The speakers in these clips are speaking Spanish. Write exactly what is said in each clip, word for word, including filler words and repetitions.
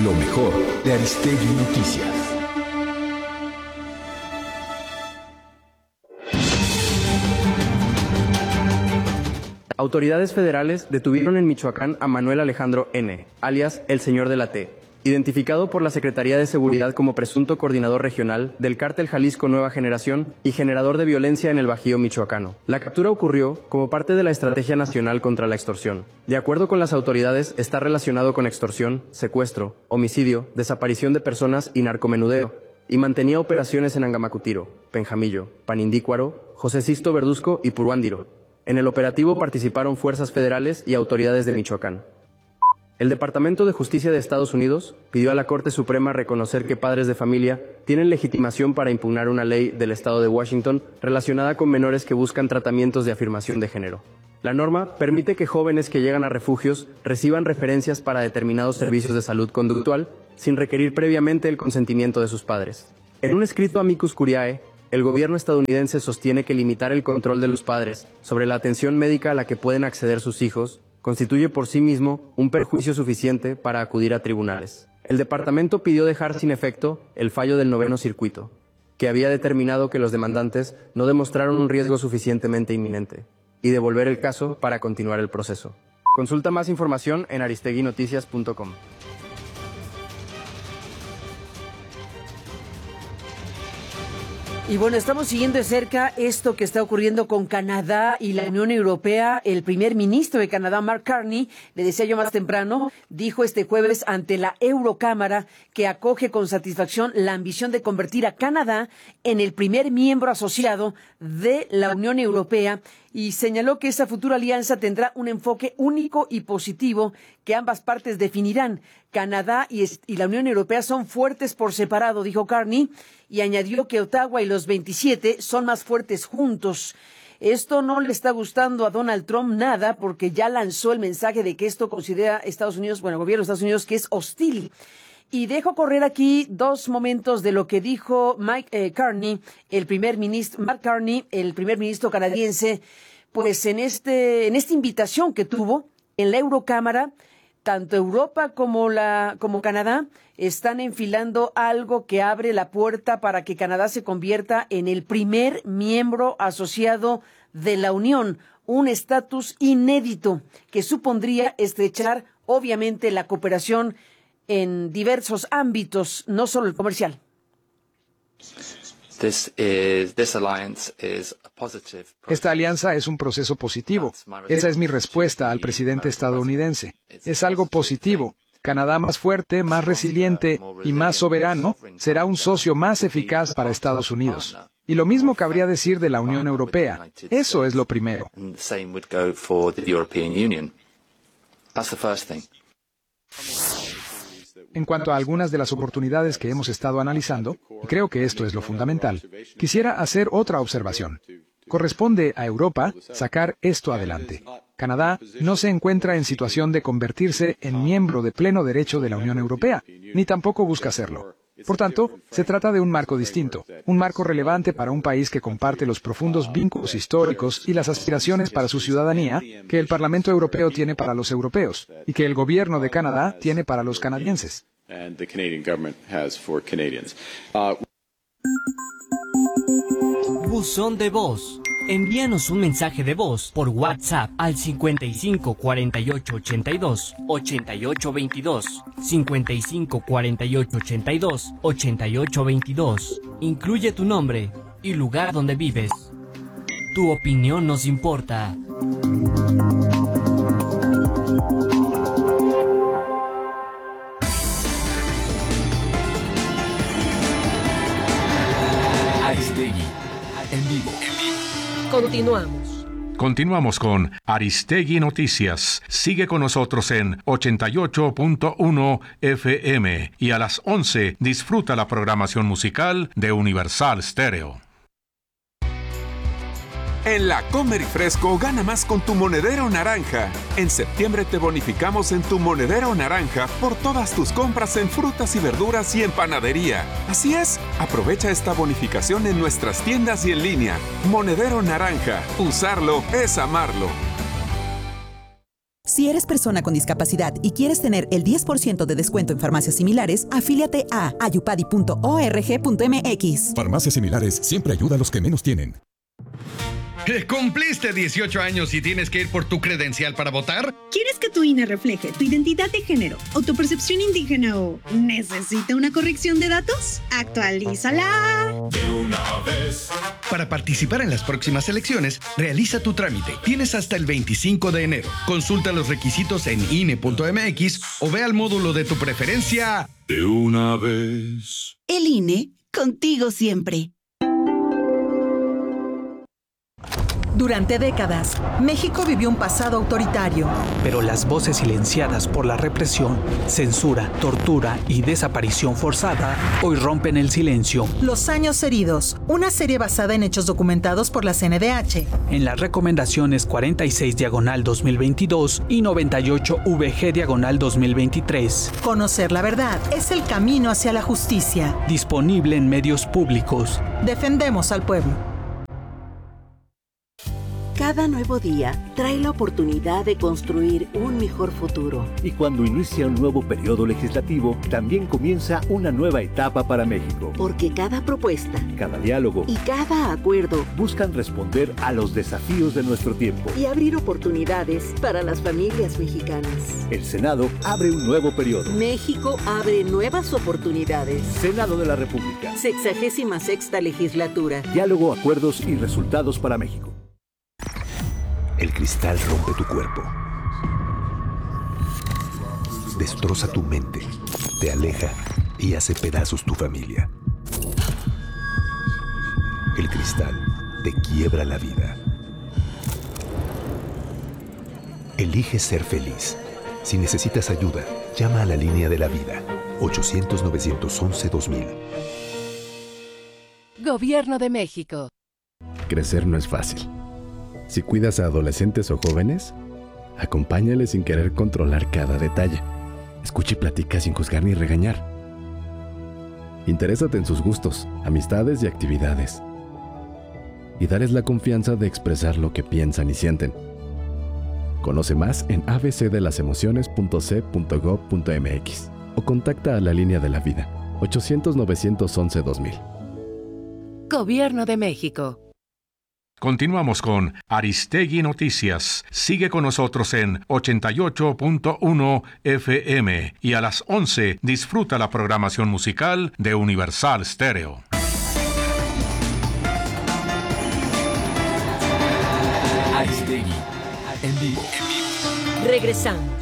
Lo mejor de Aristegui Noticias. Autoridades federales detuvieron en Michoacán a Manuel Alejandro N., alias El Señor de la T., identificado por la Secretaría de Seguridad como presunto coordinador regional del Cártel Jalisco Nueva Generación y generador de violencia en el Bajío michoacano. La captura ocurrió como parte de la Estrategia Nacional contra la Extorsión. De acuerdo con las autoridades, está relacionado con extorsión, secuestro, homicidio, desaparición de personas y narcomenudeo, y mantenía operaciones en Angamacutiro, Penjamillo, Panindícuaro, José Sisto Verduzco y Puruándiro. En el operativo participaron fuerzas federales y autoridades de Michoacán. El Departamento de Justicia de Estados Unidos pidió a la Corte Suprema reconocer que padres de familia tienen legitimación para impugnar una ley del estado de Washington relacionada con menores que buscan tratamientos de afirmación de género. La norma permite que jóvenes que llegan a refugios reciban referencias para determinados servicios de salud conductual sin requerir previamente el consentimiento de sus padres. En un escrito amicus curiae, el gobierno estadounidense sostiene que limitar el control de los padres sobre la atención médica a la que pueden acceder sus hijos constituye por sí mismo un perjuicio suficiente para acudir a tribunales. El departamento pidió dejar sin efecto el fallo del noveno circuito, que había determinado que los demandantes no demostraron un riesgo suficientemente inminente, y devolver el caso para continuar el proceso. Consulta más información en aristegui noticias punto com. Y bueno, estamos siguiendo de cerca esto que está ocurriendo con Canadá y la Unión Europea. El primer ministro de Canadá, Mark Carney, le decía yo más temprano, dijo este jueves ante la Eurocámara que acoge con satisfacción la ambición de convertir a Canadá en el primer miembro asociado de la Unión Europea y señaló que esa futura alianza tendrá un enfoque único y positivo que ambas partes definirán. Canadá y, y la Unión Europea son fuertes por separado, dijo Carney, y añadió que Ottawa y los veintisiete son más fuertes juntos. Esto no le está gustando a Donald Trump nada porque ya lanzó el mensaje de que esto considera Estados Unidos, bueno, el gobierno de Estados Unidos que es hostil. Y dejo correr aquí dos momentos de lo que dijo Mike eh, Carney, el primer ministro, Mark Carney, el primer ministro canadiense, pues en este, en esta invitación que tuvo en la Eurocámara. Tanto Europa como la como Canadá están enfilando algo que abre la puerta para que Canadá se convierta en el primer miembro asociado de la Unión, un estatus inédito que supondría estrechar obviamente la cooperación en diversos ámbitos, no solo el comercial. This is, this alliance is a positive process. Esta alianza es un proceso positivo. Esa es mi respuesta al presidente estadounidense. Es algo positivo. Canadá más fuerte, más resiliente y más soberano será un socio más eficaz para Estados Unidos. Y lo mismo cabría decir de la Unión Europea. Eso es lo primero. En cuanto a algunas de las oportunidades que hemos estado analizando, y creo que esto es lo fundamental, quisiera hacer otra observación. Corresponde a Europa sacar esto adelante. Canadá no se encuentra en situación de convertirse en miembro de pleno derecho de la Unión Europea, ni tampoco busca hacerlo. Por tanto, se trata de un marco distinto, un marco relevante para un país que comparte los profundos vínculos históricos y las aspiraciones para su ciudadanía que el Parlamento Europeo tiene para los europeos y que el gobierno de Canadá tiene para los canadienses. Buzón de voz. Envíanos un mensaje de voz por WhatsApp al cincuenta y cinco cuarenta y ocho ochenta y dos ochenta y ocho veintidós, cincuenta y cinco cuarenta y ocho ochenta y dos ochenta y ocho veintidós. Incluye tu nombre y lugar donde vives. Tu opinión nos importa. Aristegui, en vivo. Continuamos. Continuamos con Aristegui Noticias. Sigue con nosotros en ochenta y ocho punto uno F M y a las once disfruta la programación musical de Universal Stereo. En la Comer y Fresco gana más con tu monedero naranja. En septiembre te bonificamos en tu monedero naranja por todas tus compras en frutas y verduras y en panadería. Así es, aprovecha esta bonificación en nuestras tiendas y en línea. Monedero naranja, usarlo es amarlo. Si eres persona con discapacidad y quieres tener el diez por ciento de descuento en farmacias similares, afíliate a ayupadi punto org punto m x. Farmacias similares siempre ayuda a los que menos tienen. ¿Cumpliste dieciocho años y tienes que ir por tu credencial para votar? ¿Quieres que tu I N E refleje tu identidad de género o tu percepción indígena o necesita una corrección de datos? ¡Actualízala! De una vez. Para participar en las próximas elecciones, realiza tu trámite. Tienes hasta el veinticinco de enero. Consulta los requisitos en I N E punto m x o ve al módulo de tu preferencia. De una vez. El I N E, contigo siempre. Durante décadas, México vivió un pasado autoritario. Pero las voces silenciadas por la represión, censura, tortura y desaparición forzada hoy rompen el silencio. Los años heridos, una serie basada en hechos documentados por la C N D H. En las recomendaciones cuarenta y seis diagonal dos mil veintidós y noventa y ocho V G diagonal dos mil veintitrés. Conocer la verdad es el camino hacia la justicia. Disponible en medios públicos. Defendemos al pueblo. Cada nuevo día trae la oportunidad de construir un mejor futuro. Y cuando inicia un nuevo periodo legislativo, también comienza una nueva etapa para México. Porque cada propuesta, cada diálogo y cada acuerdo buscan responder a los desafíos de nuestro tiempo y abrir oportunidades para las familias mexicanas. El Senado abre un nuevo periodo. México abre nuevas oportunidades. Senado de la República. Sexagésima sexta legislatura. Diálogo, acuerdos y resultados para México. El cristal rompe tu cuerpo, destroza tu mente, te aleja y hace pedazos tu familia. El cristal te quiebra la vida. Elige ser feliz. Si necesitas ayuda, llama a la línea de la vida, ochocientos, novecientos once, dos mil. Gobierno de México. Crecer no es fácil. Si cuidas a adolescentes o jóvenes, acompáñales sin querer controlar cada detalle. Escucha y platica sin juzgar ni regañar. Interésate en sus gustos, amistades y actividades. Y dales la confianza de expresar lo que piensan y sienten. Conoce más en a b c de las emociones punto c punto gob punto m x o contacta a la línea de la vida, ochocientos, novecientos once, dos mil. Gobierno de México. Continuamos con Aristegui Noticias. Sigue con nosotros en ochenta y ocho punto uno F M y a las once disfruta la programación musical de Universal Stereo. Aristegui en vivo. Regresamos.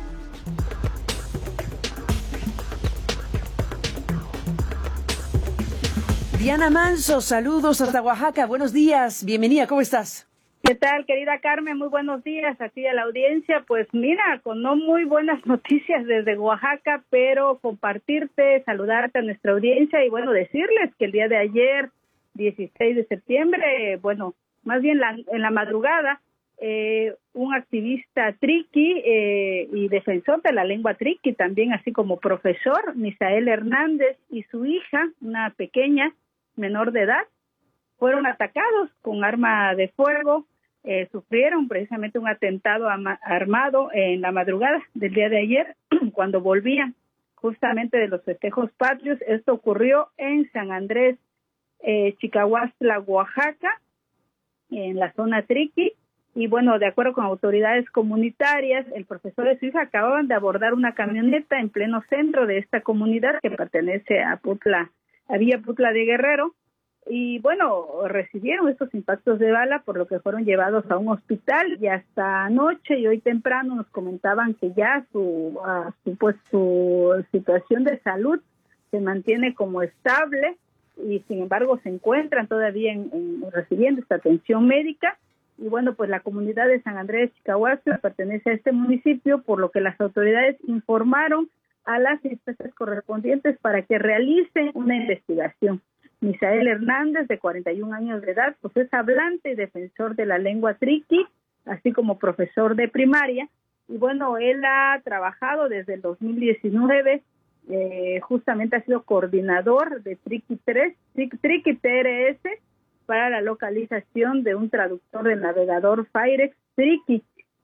Diana Manso, saludos hasta Oaxaca. Buenos días, bienvenida, ¿cómo estás? ¿Qué tal, querida Carmen? Muy buenos días a ti y a la audiencia. Pues mira, con no muy buenas noticias desde Oaxaca, pero compartirte, saludarte a nuestra audiencia y bueno, decirles que el día de ayer, dieciséis de septiembre, bueno, más bien la, en la madrugada, eh, un activista triqui eh, y defensor de la lengua triqui, también así como profesor, Misael Hernández y su hija, una pequeña, menor de edad, fueron atacados con arma de fuego, eh, sufrieron precisamente un atentado armado en la madrugada del día de ayer, cuando volvían justamente de los festejos patrios. Esto ocurrió en San Andrés, eh, Chicahuastla, Oaxaca, en la zona triqui, y bueno, de acuerdo con autoridades comunitarias, el profesor y su hija acababan de abordar una camioneta en pleno centro de esta comunidad que pertenece a Putla, a Villa Putla de Guerrero, y bueno, recibieron estos impactos de bala, por lo que fueron llevados a un hospital, y hasta anoche y hoy temprano nos comentaban que ya su, uh, su, pues, su situación de salud se mantiene como estable, y sin embargo se encuentran todavía en, en, recibiendo esta atención médica. Y bueno, pues la comunidad de San Andrés Chicahuastla pertenece a este municipio, por lo que las autoridades informaron a las instancias correspondientes para que realicen una investigación. Misael Hernández, de cuarenta y un años de edad, pues es hablante y defensor de la lengua triqui, así como profesor de primaria. Y bueno, él ha trabajado desde el dos mil diecinueve, eh, justamente ha sido coordinador de Triqui tres, Triqui T R S, para la localización de un traductor del navegador Firex Triqui.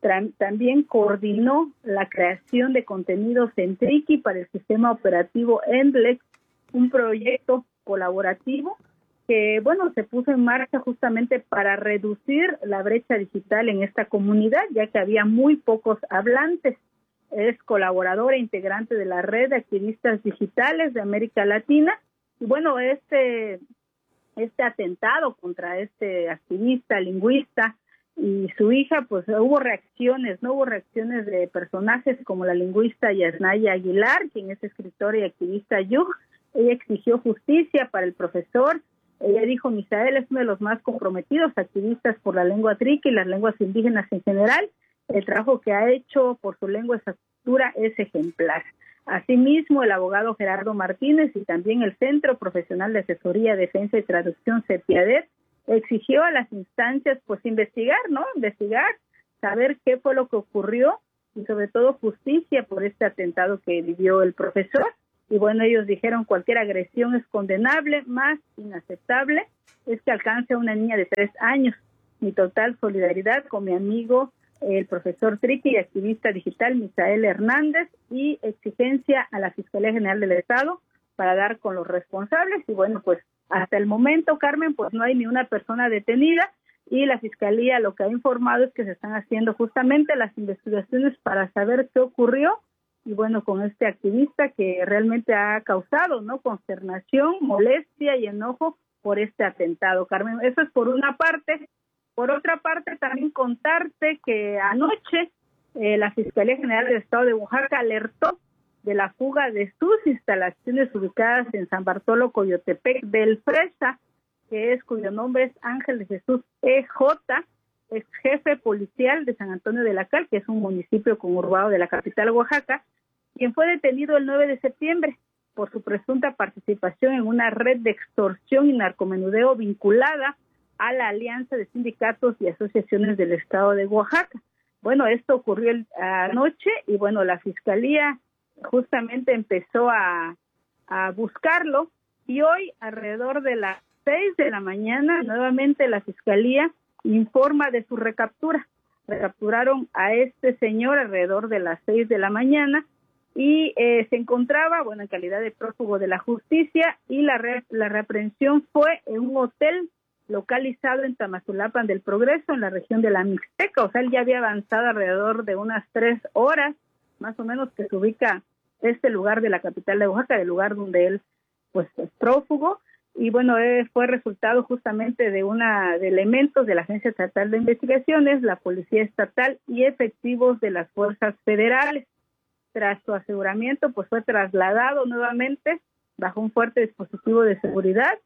Tra- también coordinó la creación de contenidos en Triki para el sistema operativo Endlex, un proyecto colaborativo que, bueno, se puso en marcha justamente para reducir la brecha digital en esta comunidad, ya que había muy pocos hablantes. Es colaboradora e integrante de la red de activistas digitales de América Latina. Y bueno, este, este atentado contra este activista, lingüista y su hija, pues hubo reacciones, no hubo reacciones de personajes como la lingüista Yasnaya Aguilar, quien es escritora y activista Yug. Ella exigió justicia para el profesor. Ella dijo, Misael es uno de los más comprometidos activistas por la lengua triqui y las lenguas indígenas en general. El trabajo que ha hecho por su lengua escritura es ejemplar. Asimismo, el abogado Gerardo Martínez y también el Centro Profesional de Asesoría, Defensa y Traducción, CEPIADET, exigió a las instancias pues investigar, ¿no? Investigar, saber qué fue lo que ocurrió y sobre todo justicia por este atentado que vivió el profesor. Y bueno, ellos dijeron cualquier agresión es condenable, más inaceptable es que alcance a una niña de tres años. Mi total solidaridad con mi amigo, el profesor triqui y activista digital Misael Hernández, y exigencia a la Fiscalía General del Estado para dar con los responsables. Y bueno, pues hasta el momento, Carmen, pues no hay ni una persona detenida y la Fiscalía lo que ha informado es que se están haciendo justamente las investigaciones para saber qué ocurrió. Y bueno, con este activista que realmente ha causado, ¿no?, consternación, molestia y enojo por este atentado, Carmen. Eso es por una parte. Por otra parte, también contarte que anoche eh, la Fiscalía General del Estado de Oaxaca alertó de la fuga de sus instalaciones ubicadas en San Bartolo, Coyotepec, del Fresa, que es cuyo nombre es Ángel de Jesús E J, ex jefe policial de San Antonio de la Cal, que es un municipio conurbado de la capital Oaxaca, quien fue detenido el nueve de septiembre por su presunta participación en una red de extorsión y narcomenudeo vinculada a la Alianza de Sindicatos y Asociaciones del Estado de Oaxaca. Bueno, esto ocurrió el, anoche y bueno, la Fiscalía justamente empezó a, a buscarlo y hoy alrededor de las seis de la mañana nuevamente la Fiscalía informa de su recaptura. Recapturaron a este señor alrededor de las seis de la mañana y eh, se encontraba, bueno, en calidad de prófugo de la justicia, y la, re, la reaprehensión fue en un hotel localizado en Tamazulapan del Progreso, en la región de la Mixteca. O sea, él ya había avanzado alrededor de unas tres horas, más o menos, que se ubica este lugar de la capital de Oaxaca, el lugar donde él pues es prófugo. Y bueno, eh, fue resultado justamente de una de elementos de la Agencia Estatal de Investigaciones, la Policía Estatal y efectivos de las fuerzas federales. Tras su aseguramiento, pues fue trasladado nuevamente bajo un fuerte dispositivo de seguridad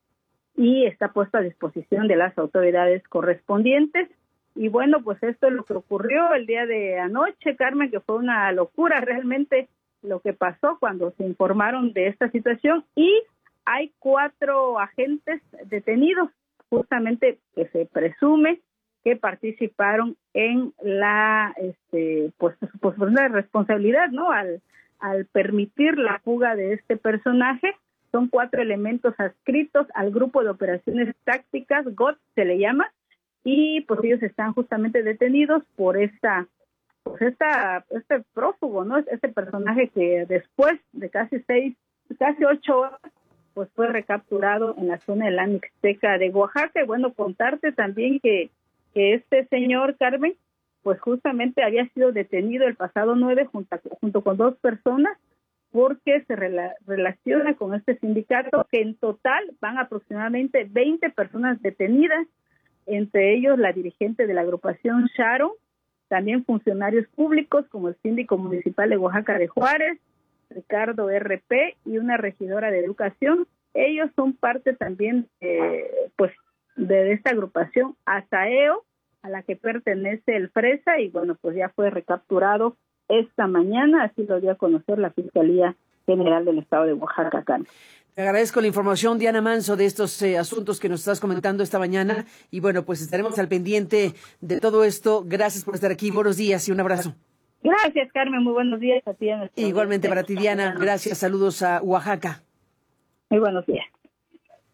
y está puesto a disposición de las autoridades correspondientes. Y bueno, pues esto es lo que ocurrió el día de anoche, Carmen, que fue una locura realmente lo que pasó cuando se informaron de esta situación, y hay cuatro agentes detenidos, justamente que se presume que participaron en la, este, pues, pues una responsabilidad, ¿no? Al, al permitir la fuga de este personaje. Son cuatro elementos adscritos al grupo de operaciones tácticas, G O T se le llama, y pues ellos están justamente detenidos por esta, pues esta, este prófugo, ¿no? Este personaje que después de casi seis, casi ocho horas, pues fue recapturado en la zona de la Mixteca de Oaxaca. Y bueno, contarte también que, que este señor, Carmen, pues justamente había sido detenido el pasado nueve junto, junto con dos personas, porque se rela, relaciona con este sindicato, que en total van aproximadamente veinte personas detenidas, entre ellos la dirigente de la agrupación Sharon, también funcionarios públicos como el síndico municipal de Oaxaca de Juárez, Ricardo R P, y una regidora de educación. Ellos son parte también eh, pues de esta agrupación ASAEO, a la que pertenece el Fresa, y bueno, pues ya fue recapturado esta mañana, así lo dio a conocer la Fiscalía General del Estado de Oaxaca. Carmen. Te agradezco la información, Diana Manso, de estos eh, asuntos que nos estás comentando esta mañana, y bueno, pues estaremos al pendiente de todo esto. Gracias por estar aquí, buenos días y un abrazo. Gracias, Carmen, muy buenos días a ti. Igualmente para ti, Diana, gracias, saludos a Oaxaca. Muy buenos días.